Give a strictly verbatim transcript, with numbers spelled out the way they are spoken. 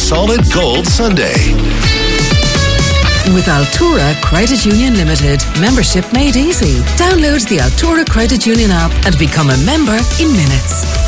solid gold Sunday. With Altura Credit Union Limited, membership made easy. Download the Altura Credit Union app and become a member in minutes.